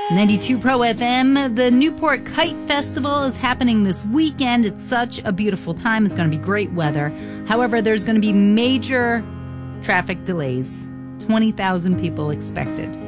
92 Pro FM, the Newport Kite Festival is happening this weekend. It's such a beautiful time. It's going to be great weather. However, there's going to be major traffic delays. 20,000 people expected.